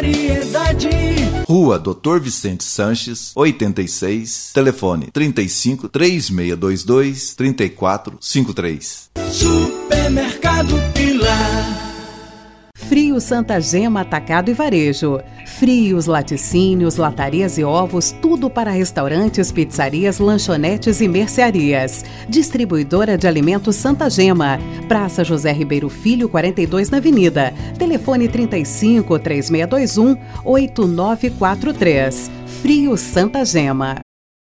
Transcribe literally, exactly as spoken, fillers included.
variedade. Rua Doutor Vicente Sanches, oitenta e seis, telefone trinta e cinco, três seis dois dois, trinta e quatro cinquenta e três. Supermercado Pilar. Frios Santa Gema Atacado e Varejo. Frios, laticínios, latarias e ovos, tudo para restaurantes, pizzarias, lanchonetes e mercearias. Distribuidora de alimentos Santa Gema. Praça José Ribeiro Filho, quarenta e dois na Avenida. Telefone trinta e cinco, três seis dois um, oito nove quatro três. Frios Santa Gema.